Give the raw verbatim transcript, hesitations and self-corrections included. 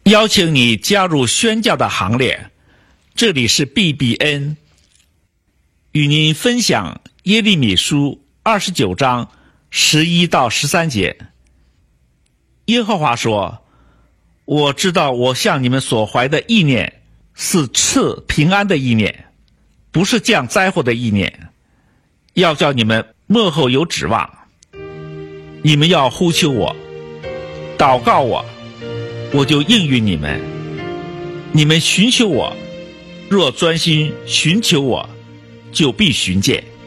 邀请你加入宣教的行列。这里是 B B N， 与您分享耶利米书二十九章十一到十三节。耶和华说：我知道我向你们所怀的意念是赐平安的意念，不是降灾祸的意念，要叫你们末后有指望。你们要呼求我，祷告我，我就应允你们。你们寻求我，若专心寻求我，就必寻见。